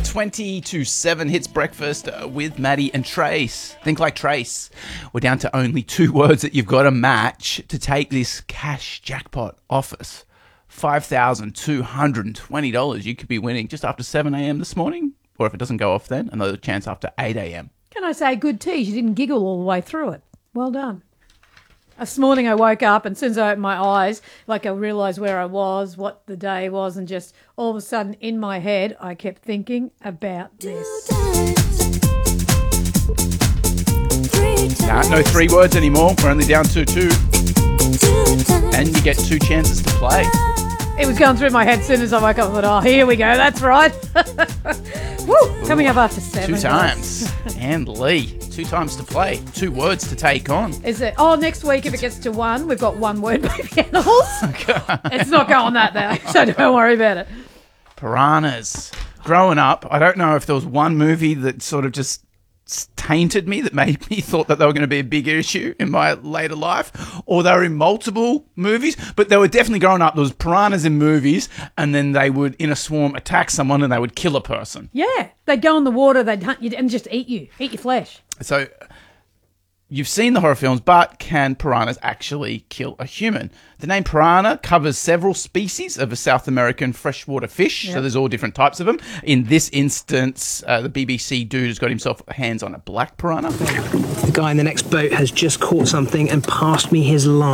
20 to 7 hits breakfast with Maddie and Trace. Think like Trace. We're down to only 2 words that you've got to match to take this cash jackpot off us. $5,220 you could be winning just after 7 a.m. this morning. Or if it doesn't go off then, another chance after 8 a.m. Can I say good tease? You didn't giggle all the way through it. Well done. This morning I woke up and as soon as I opened my eyes, like I realised where I was, what the day was, and just all of a sudden in my head I kept thinking about this. No 3 words anymore. We're only down to 2. And you get 2 chances to play. It was going through my head as soon as I woke up. I thought, oh, here we go. That's right. Woo! Coming up after 7. 2 times. And Lee. 2 times to play. 2 words to take on. Is it? Oh, next week if it gets to 1, we've got 1 word baby animals. It's not going that though, so don't worry about it. Piranhas. Growing up, I don't know if there was one movie that sort of just tainted me, that made me thought that they were going to be a big issue in my later life, or they were in multiple movies, but they were definitely growing up. There was piranhas in movies, and then they would, in a swarm, attack someone and they would kill a person. Yeah, they'd go in the water, they'd hunt you and just eat your flesh. So you've seen the horror films, but can piranhas actually kill a human? The name piranha covers several species of a South American freshwater fish, so there's all different types of them. In this instance, the BBC dude has got himself hands on a black piranha. The guy in the next boat has just caught something and passed me his line.